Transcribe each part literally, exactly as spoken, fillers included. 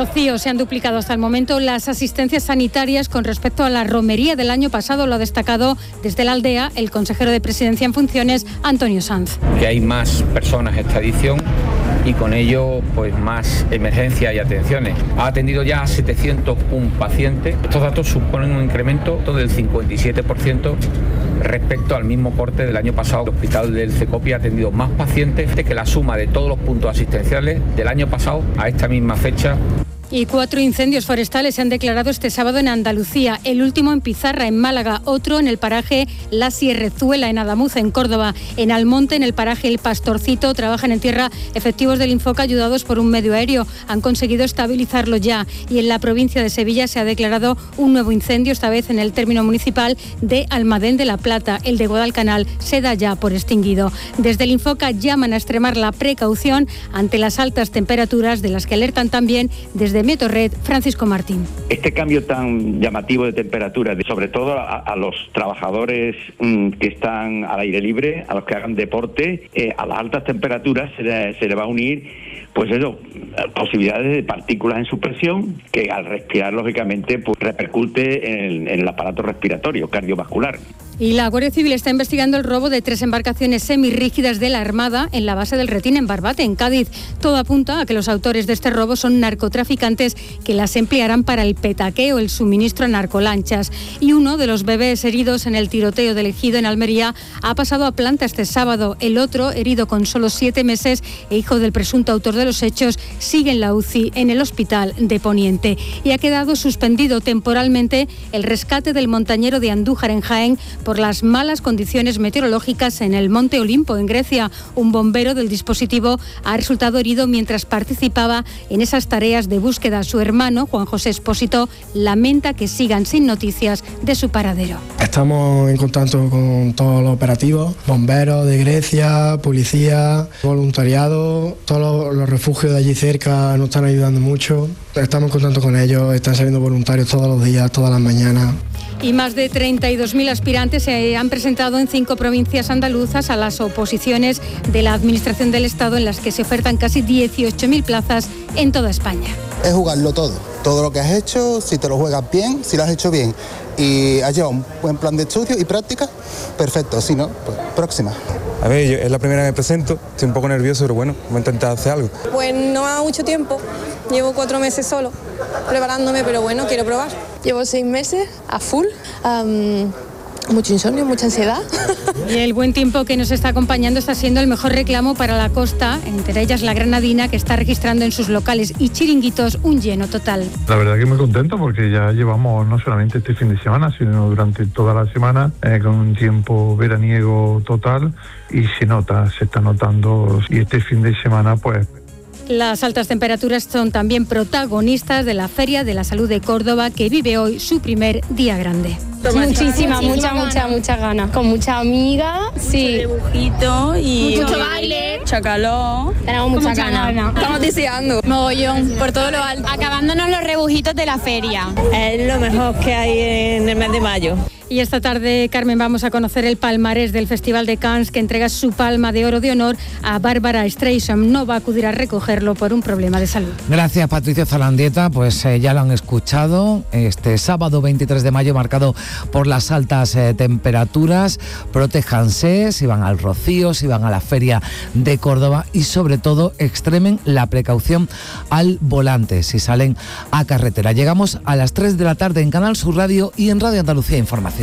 Rocío, se han duplicado hasta el momento las asistencias sanitarias con respecto a la romería del año pasado, lo ha destacado desde la Aldea el consejero de Presidencia en funciones, Antonio Sanz. Que hay más personas esta edición y con ello pues más emergencias y atenciones. Ha atendido ya a setecientos uno pacientes. Estos datos suponen un incremento del cincuenta y siete por ciento respecto al mismo corte del año pasado. El hospital del Cecopi ha atendido más pacientes que la suma de todos los puntos asistenciales del año pasado a esta misma fecha. Y cuatro incendios forestales se han declarado este sábado en Andalucía. El último en Pizarra, en Málaga. Otro en el paraje La Sierrezuela, en Adamuz, en Córdoba. En Almonte, en el paraje El Pastorcito, trabajan en tierra efectivos del Infoca ayudados por un medio aéreo. Han conseguido estabilizarlo ya. Y en la provincia de Sevilla se ha declarado un nuevo incendio, esta vez en el término municipal de Almadén de la Plata. El de Guadalcanal se da ya por extinguido. Desde el Infoca llaman a extremar la precaución ante las altas temperaturas, de las que alertan también desde de Metorred, Francisco Martín. Este cambio tan llamativo de temperatura, sobre todo a, a los trabajadores mmm, que están al aire libre, a los que hagan deporte, eh, a las altas temperaturas se le, se le va a unir, pues eso, posibilidades de partículas en suspensión que al respirar, lógicamente, pues repercute en, en el aparato respiratorio, cardiovascular. Y la Guardia Civil está investigando el robo de tres embarcaciones semirrígidas de la Armada en la base del Retín, en Barbate, en Cádiz. Todo apunta a que los autores de este robo son narcotraficantes que las emplearán para el petaqueo, el suministro a narcolanchas. Y uno de los bebés heridos en el tiroteo del Ejido en Almería ha pasado a planta este sábado. El otro, herido con solo siete meses e hijo del presunto autor de los hechos, sigue en la U C I en el hospital de Poniente. Y ha quedado suspendido temporalmente el rescate del montañero de Andújar, en Jaén, por las malas condiciones meteorológicas en el Monte Olimpo, en Grecia. Un bombero del dispositivo ha resultado herido mientras participaba en esas tareas de búsqueda. Su hermano, Juan José Expósito, lamenta que sigan sin noticias de su paradero. Estamos en contacto con todos los operativos, bomberos de Grecia, policía, voluntariado, todos los, los refugios de allí cerca nos están ayudando mucho. Estamos en contacto con ellos, están saliendo voluntarios todos los días, todas las mañanas. Y más de treinta y dos mil aspirantes se han presentado en cinco provincias andaluzas a las oposiciones de la Administración del Estado, en las que se ofertan casi dieciocho mil plazas en toda España. Es jugarlo todo, todo lo que has hecho, si te lo juegas bien, si lo has hecho bien y has llevado un buen plan de estudio y práctica, perfecto, si no, pues próxima. A ver, yo, es la primera vez que me presento, estoy un poco nervioso, pero bueno, voy a intentar hacer algo. Pues no ha mucho tiempo, llevo cuatro meses solo preparándome, pero bueno, quiero probar. Llevo seis meses a full, um, mucho insomnio, mucha ansiedad. Y el buen tiempo que nos está acompañando está siendo el mejor reclamo para la costa, entre ellas la Granadina, que está registrando en sus locales y chiringuitos un lleno total. La verdad que muy contento porque ya llevamos no solamente este fin de semana, sino durante toda la semana eh, con un tiempo veraniego total y se nota, se está notando, y este fin de semana pues... Las altas temperaturas son también protagonistas de la Feria de la Salud de Córdoba, que vive hoy su primer día grande. Muchísima, mucha, mucha, mucha ganas. Con mucha amiga, sí. Mucho dibujito y... Mucho baile. Mucha calor. Tenemos mucha, mucha ganas. Gana. Estamos deseando. Mogollón, por todo lo alto. Acabándonos los rebujitos de la feria. Es lo mejor que hay en el mes de mayo. Y esta tarde, Carmen, vamos a conocer el palmarés del Festival de Cannes, que entrega su palma de oro de honor a Bárbara Streisand. No va a acudir a recogerlo por un problema de salud. Gracias, Patricia Zalandieta. Pues eh, ya lo han escuchado. Este sábado veintitrés de mayo, marcado por las altas eh, temperaturas. Protéjanse si van al Rocío, si van a la Feria de Córdoba, y sobre todo extremen la precaución al volante si salen a carretera. Llegamos a las tres de la tarde en Canal Sur Radio y en Radio Andalucía Información.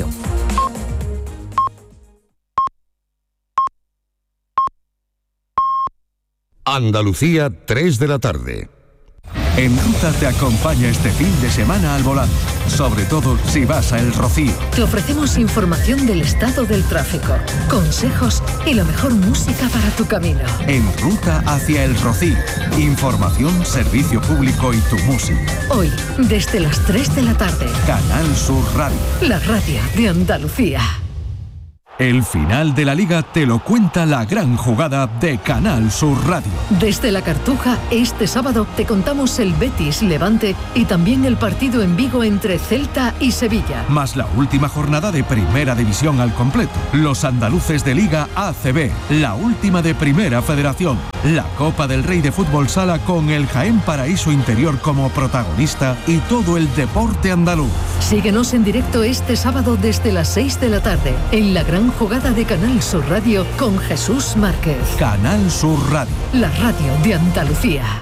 Andalucía, tres de la tarde. En Ruta te acompaña este fin de semana al volante, sobre todo si vas a El Rocío. Te ofrecemos información del estado del tráfico, consejos y la mejor música para tu camino. En Ruta hacia El Rocío, información, servicio público y tu música. Hoy, desde las tres de la tarde. Canal Sur Radio. La radio de Andalucía. El final de la Liga te lo cuenta La Gran Jugada de Canal Sur Radio. Desde La Cartuja, este sábado te contamos el Betis Levante y también el partido en Vigo entre Celta y Sevilla. Más la última jornada de Primera División al completo. Los andaluces de Liga A C B, la última de Primera Federación. La Copa del Rey de Fútbol Sala con el Jaén Paraíso Interior como protagonista y todo el deporte andaluz. Síguenos en directo este sábado desde las seis de la tarde en La Gran Jugada de Canal Sur Radio con Jesús Márquez. Canal Sur Radio. La radio de Andalucía.